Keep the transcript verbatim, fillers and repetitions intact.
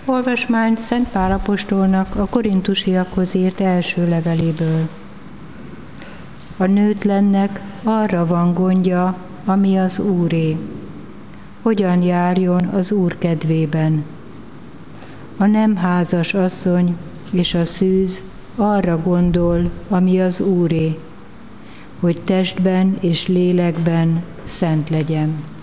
Olvasmány Szent Pál apostolnak a korintusiakhoz írt első leveléből. A nőtlennek arra van gondja, ami az Úré. Hogyan járjon az Úr kedvében? A nem házas asszony és a szűz arra gondol, ami az Úré, hogy testben és lélekben szent legyen.